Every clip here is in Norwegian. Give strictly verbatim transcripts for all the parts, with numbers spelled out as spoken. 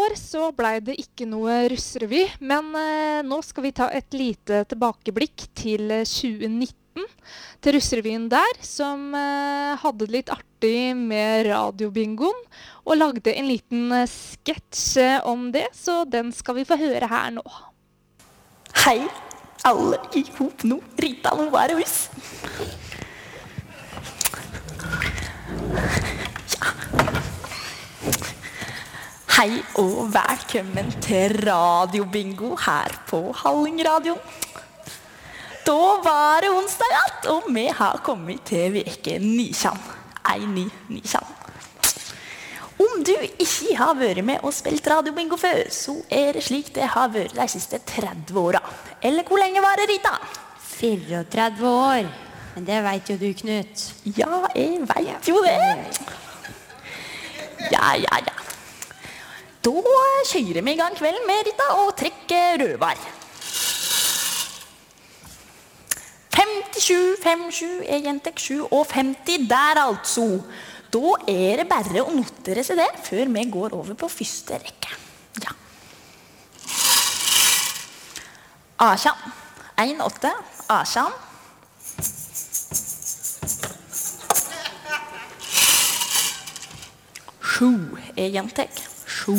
år så ble det ikke noe russrevy, men eh, nå skal vi ta et lite tilbakeblikk til eh, tjue nitten, til russrevyen der, som eh, hadde det litt artig med radiobingoen, og lagde en liten eh, sketsj eh, om det, så den skal vi få høre her nå. Hei, alle i hop nå. Rita, nå er det hus. Hei og velkommen til radiobingo her på Hallingradion. Da var det onsdag alt, og vi har kommet til veke nitjan. Ei ny nitjan. Om du ikke har vært med og spilt radiobingo før, så er det slik det har vært de siste tretti åra. Eller hvor lenge var det, Rita? trettfire år. Men det vet jo du, Knut. Ja, jeg vet jo det. Ja, ja, ja. Da kjører vi i gang kvelden med Rita og trekker rødvar. femtisju, femtisju, egentlig sju og femti der altså. Da er det bare å notere seg det før vi går over på første rekke. Ja. Asjan. en åtte. Asjan. Sju, egentlig. Sju.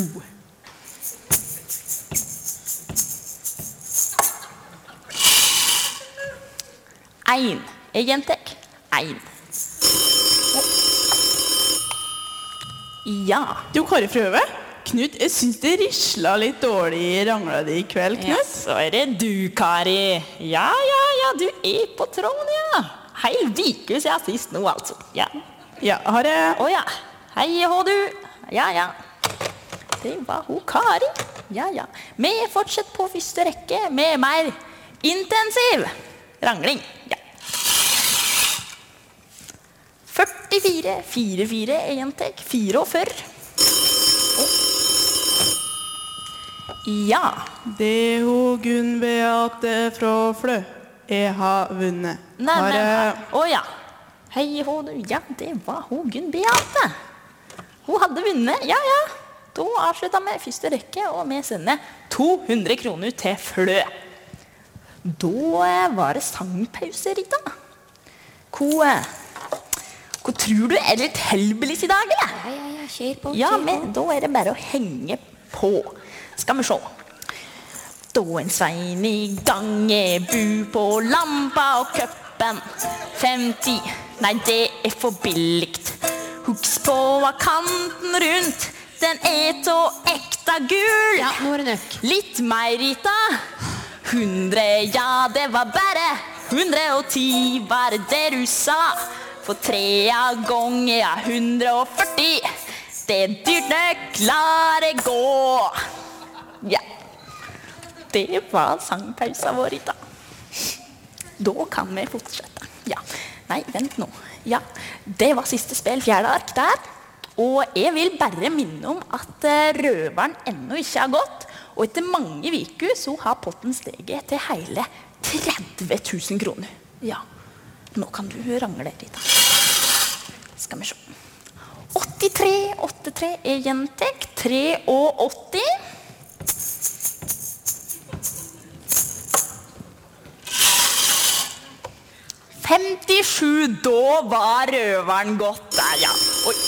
Ein, egentlig. Ein. Ja. Du, Kari Frøve, Knut, jeg synes det rislet litt dårlig i rangla di i kveld, Knut. Ja, så er det du, Kari. Ja, ja, ja, du er på tråden, ja. Hei, vikus jeg sist nå, altså. Ja. Ja, har jeg... Åja, hei, hå du. Ja, ja. Det var hun, Kari. Ja, ja. Vi fortsetter på første rekke med mer intensiv rangling. Ja. førtifire, firefire, egentlig. fire og før. Ja. Det er hun Gunn Beate fra Flø. Jeg har vunnet. Nei, har men, jeg... åja. Hei, hå du. Ja, det var hun Gunn Beate. Hun hadde vunnet, ja, ja. Da avsluttet vi første rekke, og vi sender to hundre kroner til Flø. Da var det sangpause, Rita. Hva, hva tror du er litt helbelis i dag, eller? Ja, ja, ja, kjør på. Ja, kjør men på. da er det bare å henge på. Skal vi se. Da en svein i gang er bu på lampa og køppen. femti, nei det er for billigt. Husk på av kanten rundt. Den er så ekta gul. Ja, nå er det nok. Litt mer, Rita. Hundre, ja, det var bare hundre og ti, var det du sa. For tre av ganger, ja, hundre og førti. Det dyrt nok lar det gå. Ja. Det var sangpausa vår, Rita. Da kan vi fortsette. Ja. Nei, vent nå. Ja, det var siste spill, fjerde ark der. Og jeg vil bare minne om at røveren ennå ikke har gått, og etter mange viker så har potten steget til hele tretti tusen kroner. Ja, nå kan du rangle, Rita. Skal vi se. åttitre, åttitre er gjentek, tre og åtti. femtisju, da var røveren gått der, ja. Oi.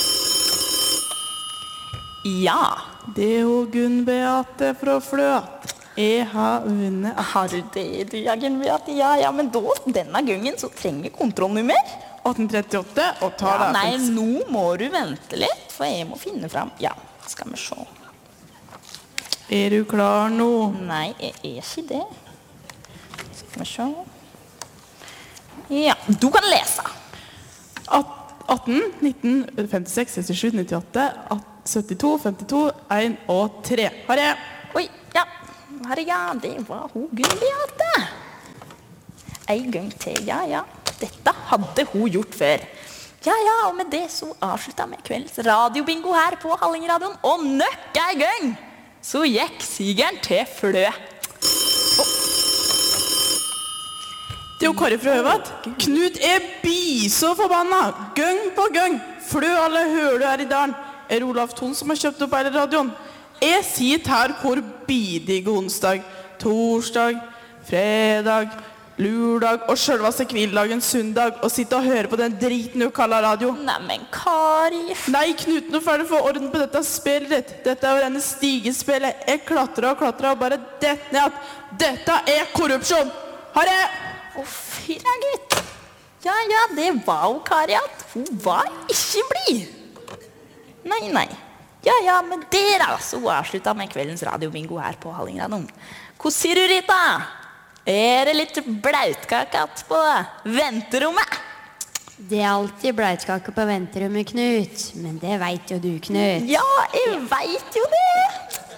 Ja. Det er hun Gunn Beate fra Flø. Jeg har vunnet. Har du det, du, ja, Gunn Beate? Ja, ja, men da, denne gangen, så trenger kontrollnummer. atten trettiåtte, og tar Ja, det. nei, nå må du vente litt, for jeg må finne frem. Ja, skal vi se. Er du klar nå? Nei, jeg er ikke det. Skal vi se. Ja, du kan lese. atten, nitten, femtiseks, sekstisju, nittiåtte, syttito, femtito, en og tre. Har jeg? Oi, ja. Herre, ja, det var hun Gunn Beate. En gang til, ja, ja. Dette hadde hun gjort før. Ja, ja, og med det så avsluttet vi kveldens radiobingo her på Hallingradion. Og nøkka en gang, så gikk sigeren til Flø. Det er jo Kari fra Høvat. Knut er bi så forbanna. Gøng på gøng. Flø alle hører du her i dalen. Er Olaf Thon som har kjøpt opp hele radioen? Jeg sitter her hvor bidig onsdag, torsdag, fredag, lørdag og sjølvaste kvildagen søndag og sitte og høre på den driten du kaller radio. Neimen, Kari. Nei, Knut, nå får du få orden på dette spillet ditt. Dette er jo denne stigespillet. Jeg klatrer og klatrer og bare dette ned at dette er korrupsjon. Ha det! Å, fyra gutt. Ja, ja, det var jo Kari at hun var ikke blid. Nei, nei. Ja, ja, men dere altså avsluttet med kveldens radiobingo her på Hallingraden. Hva sier du, Rita? Er det litt blautkakat på venterommet? Det er alltid blautkake på venterommet, Knut. Men det vet jo du, Knut. Ja, jeg vet jo det.